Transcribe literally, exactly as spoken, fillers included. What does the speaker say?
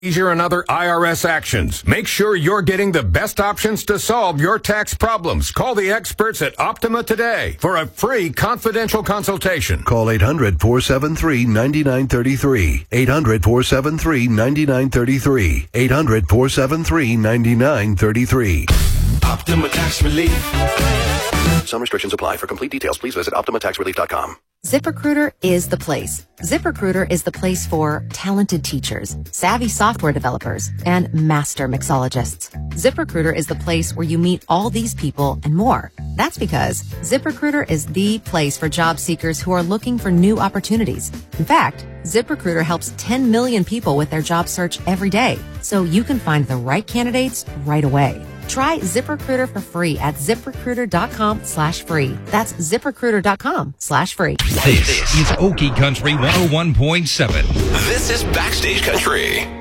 Seizure and other I R S actions. Make sure you're getting the best options to solve your tax problems. Call the experts at Optima today for a free confidential consultation. Call eight hundred, four seven three, nine nine three three. eight hundred, four seven three, nine nine three three. eight hundred, four seven three, nine nine three three. Optima Tax Relief. Some restrictions apply. For complete details, please visit optima tax relief dot com. ZipRecruiter is the place. ZipRecruiter is the place for talented teachers, savvy software developers, and master mixologists. ZipRecruiter is the place where you meet all these people and more. That's because ZipRecruiter is the place for job seekers who are looking for new opportunities. In fact, ZipRecruiter helps ten million people with their job search every day, so you can find the right candidates right away. Try ZipRecruiter for free at ZipRecruiter.com slash free. That's ZipRecruiter.com slash free. This is Okie Country one oh one point seven. This is Backstage Country.